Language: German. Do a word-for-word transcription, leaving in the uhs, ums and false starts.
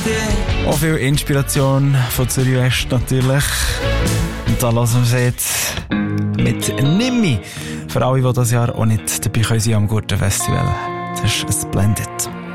Auch viel Inspiration von Zürich West natürlich. Und da hören wir sie jetzt mit Nimmi. Für alle, die dieses Jahr auch nicht dabei sein können am Gurten Festival. Das ist Splendid.